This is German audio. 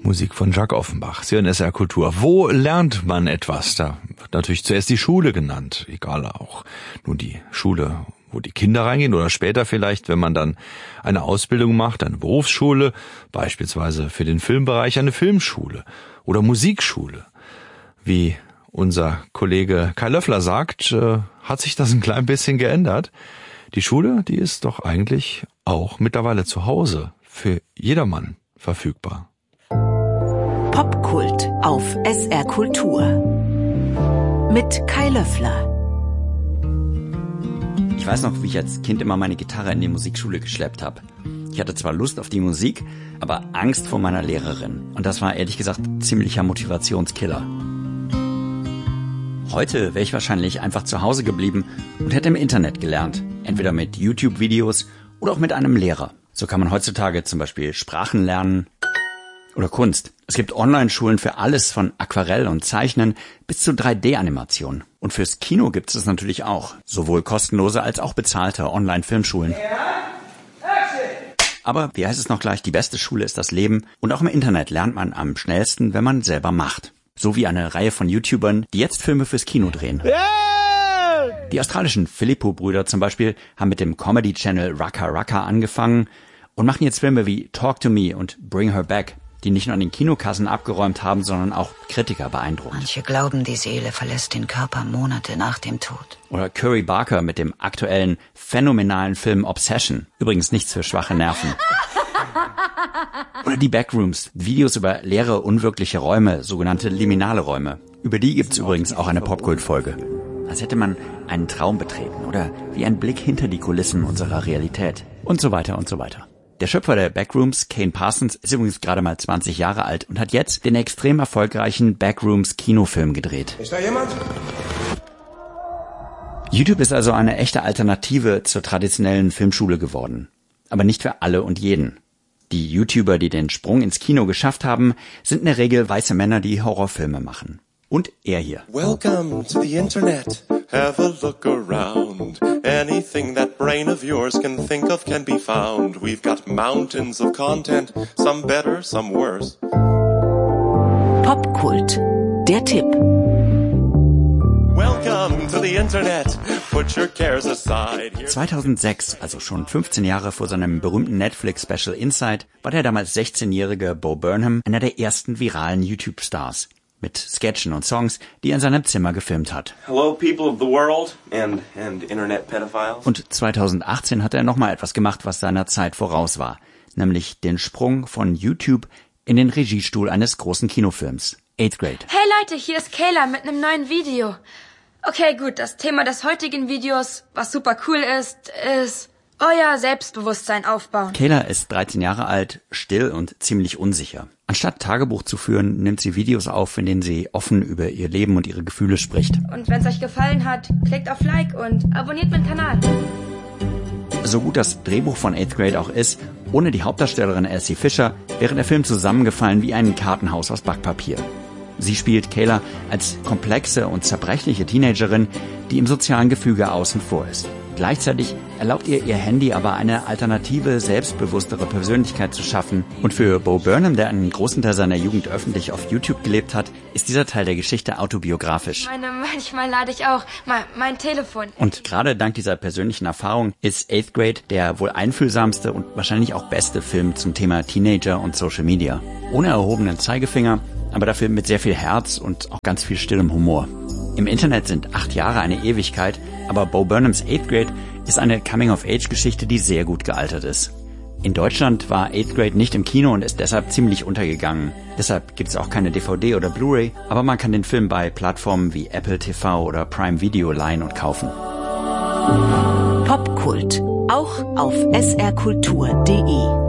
Musik von Jacques Offenbach. Sie hören SR Kultur. Wo lernt man etwas? Da wird natürlich zuerst die Schule genannt. Egal auch nun die Schule, wo die Kinder reingehen oder später vielleicht, wenn man dann eine Ausbildung macht, eine Berufsschule, beispielsweise für den Filmbereich eine Filmschule oder Musikschule. Wie unser Kollege Kai Löffler sagt, hat sich das ein klein bisschen geändert. Die Schule, die ist doch eigentlich auch mittlerweile zu Hause für jedermann verfügbar. Popkult auf SR Kultur mit Kai Löffler. Ich weiß noch, wie ich als Kind immer meine Gitarre in die Musikschule geschleppt habe. Ich hatte zwar Lust auf die Musik, aber Angst vor meiner Lehrerin. Und das war ehrlich gesagt ziemlicher Motivationskiller. Heute wäre ich wahrscheinlich einfach zu Hause geblieben und hätte im Internet gelernt. Entweder mit YouTube-Videos oder auch mit einem Lehrer. So kann man heutzutage zum Beispiel Sprachen lernen oder Kunst. Es gibt Online-Schulen für alles von Aquarell und Zeichnen bis zu 3D-Animation. Und fürs Kino gibt es natürlich auch. Sowohl kostenlose als auch bezahlte Online-Filmschulen. Aber, wie heißt es noch gleich, die beste Schule ist das Leben. Und auch im Internet lernt man am schnellsten, wenn man selber macht. So wie eine Reihe von YouTubern, die jetzt Filme fürs Kino drehen. Die australischen Filippo-Brüder zum Beispiel haben mit dem Comedy-Channel Raka Raka angefangen und machen jetzt Filme wie Talk to Me und Bring Her Back, die nicht nur an den Kinokassen abgeräumt haben, sondern auch Kritiker beeindruckt. Manche glauben, die Seele verlässt den Körper Monate nach dem Tod. Oder Curry Barker mit dem aktuellen, phänomenalen Film Obsession. Übrigens nichts für schwache Nerven. Oder die Backrooms, Videos über leere, unwirkliche Räume, sogenannte liminale Räume. Über die gibt's übrigens auch eine Popkult-Folge. Als hätte man einen Traum betreten oder wie ein Blick hinter die Kulissen unserer Realität. Und so weiter und so weiter. Der Schöpfer der Backrooms, Kane Parsons, ist übrigens gerade mal 20 Jahre alt und hat jetzt den extrem erfolgreichen Backrooms-Kinofilm gedreht. Ist da jemand? YouTube ist also eine echte Alternative zur traditionellen Filmschule geworden. Aber nicht für alle und jeden. Die YouTuber, die den Sprung ins Kino geschafft haben, sind in der Regel weiße Männer, die Horrorfilme machen. Und er hier. Welcome to the Internet. Have a look around. Anything that brain of yours can think of can be found. We've got mountains of content, some better, some worse. Popkult, der Tipp. Welcome to the Internet. Put your cares aside. 2006, also schon 15 Jahre vor seinem berühmten Netflix-Special Inside, war der damals 16-jährige Bo Burnham einer der ersten viralen YouTube-Stars. Mit Sketchen und Songs, die er in seinem Zimmer gefilmt hat. Hello, people of the world and internet pedophiles. Und 2018 hat er nochmal etwas gemacht, was seiner Zeit voraus war. Nämlich den Sprung von YouTube in den Regiestuhl eines großen Kinofilms. 8th Grade. Hey Leute, hier ist Kayla mit einem neuen Video. Okay, gut, das Thema des heutigen Videos, was super cool ist euer Selbstbewusstsein aufbauen. Kayla ist 13 Jahre alt, still und ziemlich unsicher. Anstatt Tagebuch zu führen, nimmt sie Videos auf, in denen sie offen über ihr Leben und ihre Gefühle spricht. Und wenn es euch gefallen hat, klickt auf Like und abonniert meinen Kanal. So gut das Drehbuch von 8th Grade auch ist, ohne die Hauptdarstellerin Elsie Fisher wäre der Film zusammengefallen wie ein Kartenhaus aus Backpapier. Sie spielt Kayla als komplexe und zerbrechliche Teenagerin, die im sozialen Gefüge außen vor ist. Gleichzeitig erlaubt ihr Handy aber eine alternative, selbstbewusstere Persönlichkeit zu schaffen. Und für Bo Burnham, der einen großen Teil seiner Jugend öffentlich auf YouTube gelebt hat, ist dieser Teil der Geschichte autobiografisch. Manchmal lade ich auch mein Telefon. Und gerade dank dieser persönlichen Erfahrung ist 8th Grade der wohl einfühlsamste und wahrscheinlich auch beste Film zum Thema Teenager und Social Media. Ohne erhobenen Zeigefinger, aber dafür mit sehr viel Herz und auch ganz viel stillem Humor. Im Internet sind 8 Jahre eine Ewigkeit, aber Bo Burnhams 8th Grade ist eine Coming-of-Age-Geschichte, die sehr gut gealtert ist. In Deutschland war 8th Grade nicht im Kino und ist deshalb ziemlich untergegangen. Deshalb gibt es auch keine DVD oder Blu-ray, aber man kann den Film bei Plattformen wie Apple TV oder Prime Video leihen und kaufen. Popkult, auch auf srkultur.de.